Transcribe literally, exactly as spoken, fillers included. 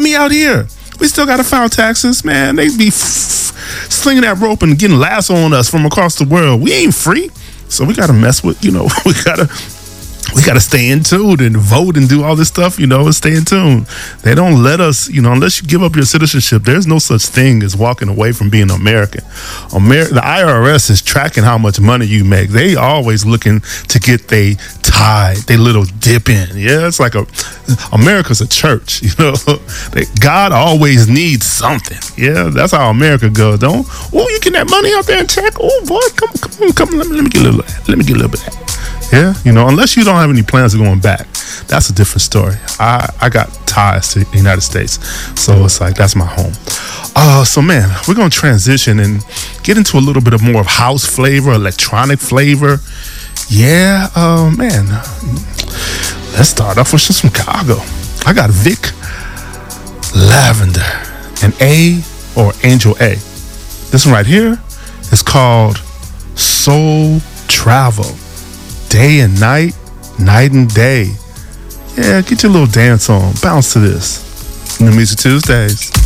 with me out here. We still got to file taxes, man. They be f- slinging that rope and getting lasso on us from across the world. We ain't free. So we got to mess with, you know, we got to we got to stay in tune and vote and do all this stuff, you know, and stay in tune. They don't let us, you know, unless you give up your citizenship, there's no such thing as walking away from being American. Amer- the I R S is tracking how much money you make. They always looking to get they tithe, they little dip in. Yeah, it's like a, America's a church, you know. They, God always needs something. Yeah, that's how America goes. Don't, oh, you get that money out there and check. Oh, boy, come, come, come, let me, let me get a little, let me get a little bit of that. Yeah, you know, unless you don't have any plans of going back, that's a different story. I, I got ties to the United States, so it's like that's my home. Uh, so, man, we're going to transition and get into a little bit of more of house flavor, electronic flavor. Yeah, uh, man, let's start off with some Chicago. I got Vic Lavender and A or Angel A. This one right here is called Soul Travel. Day and night, night and day. Yeah, get your little dance on. Bounce to this. New Music Tuesdays.